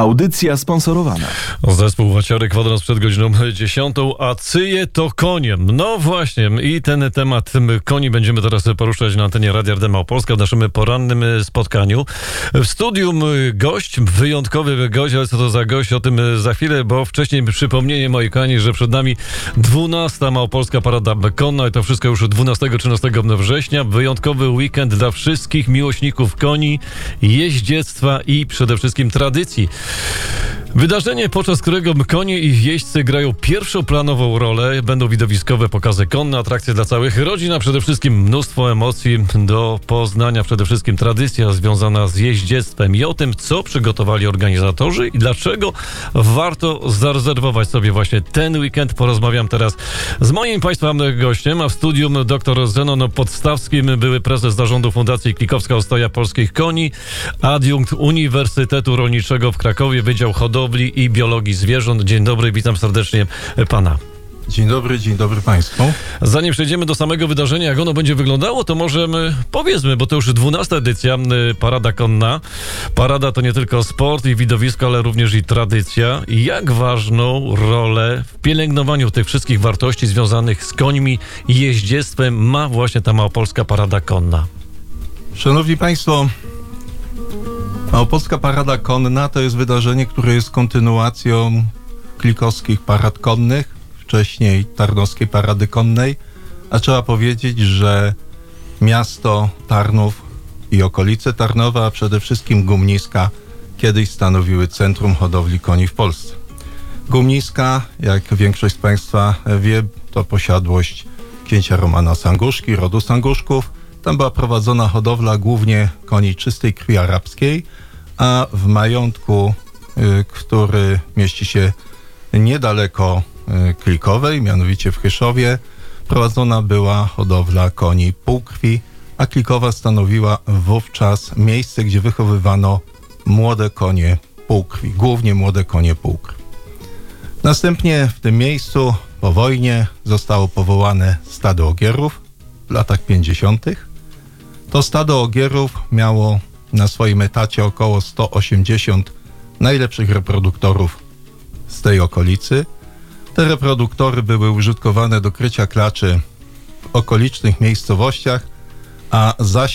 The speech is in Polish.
Audycja sponsorowana. Zespół Waciory, kwadrans przed godziną 10, a cyje to koniem. No właśnie, i ten temat koni będziemy teraz poruszać na antenie Radia RD Małopolska w naszym porannym spotkaniu. W studium gość, wyjątkowy gość, ale co to za gość, o tym za chwilę, bo wcześniej przypomnienie, moi kochani, że przed nami 12. Małopolska Parada Konna i to wszystko już 12-13 września. Wyjątkowy weekend dla wszystkich miłośników koni, jeździectwa i przede wszystkim tradycji. Wydarzenie, podczas którego konie i jeźdźcy grają pierwszoplanową rolę. Będą widowiskowe pokazy konne, atrakcje dla całych rodzin, a przede wszystkim mnóstwo emocji do poznania, przede wszystkim tradycja związana z jeździectwem i o tym, co przygotowali organizatorzy i dlaczego warto zarezerwować sobie właśnie ten weekend. Porozmawiam teraz z moim Państwa gościem, a w studium dr Zenon Podstawski, były prezes zarządu Fundacji Klikowska Ostoja Polskich Koni, adiunkt Uniwersytetu Rolniczego w Krakowie, Wydział Hodowli i Biologii Zwierząt. Dzień dobry, witam serdecznie pana. Dzień dobry Państwu. Zanim przejdziemy do samego wydarzenia, jak ono będzie wyglądało, to może powiedzmy, bo to już 12. edycja Parada Konna. Parada to nie tylko sport i widowisko, ale również i tradycja. Jak ważną rolę w pielęgnowaniu tych wszystkich wartości związanych z końmi i jeździectwem ma właśnie ta Małopolska Parada Konna? Szanowni Państwo, Małopolska Parada Konna to jest wydarzenie, które jest kontynuacją klikowskich parad konnych, wcześniej Tarnowskiej Parady Konnej, a trzeba powiedzieć, że miasto Tarnów i okolice Tarnowa, a przede wszystkim Gumniska, kiedyś stanowiły centrum hodowli koni w Polsce. Gumniska, jak większość z Państwa wie, to posiadłość księcia Romana Sanguszki, rodu Sanguszków. Tam była prowadzona hodowla głównie koni czystej krwi arabskiej, a w majątku, który mieści się niedaleko Klikowej, mianowicie w Chyszowie, prowadzona była hodowla koni półkrwi, a Klikowa stanowiła wówczas miejsce, gdzie wychowywano młode konie półkrwi, głównie młode konie półkrwi. Następnie w tym miejscu po wojnie zostało powołane stado ogierów w latach 50. To stado ogierów miało na swoim etacie około 180 najlepszych reproduktorów z tej okolicy. Te reproduktory były użytkowane do krycia klaczy w okolicznych miejscowościach, a zasięg